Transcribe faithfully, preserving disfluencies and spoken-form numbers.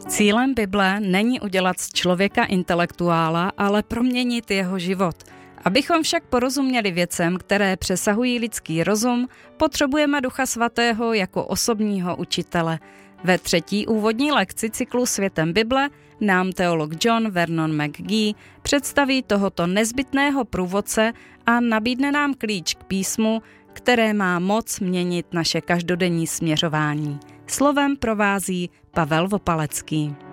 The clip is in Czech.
Cílem Bible není udělat z člověka intelektuála, ale proměnit jeho život. Abychom však porozuměli věcem, které přesahují lidský rozum, potřebujeme Ducha Svatého jako osobního učitele. Ve třetí úvodní lekci cyklu Světem Bible nám teolog John Vernon McGee představí tohoto nezbytného průvodce a nabídne nám klíč k písmu, které má moc měnit naše každodenní směřování. Slovem provází Pavel Vopalecký.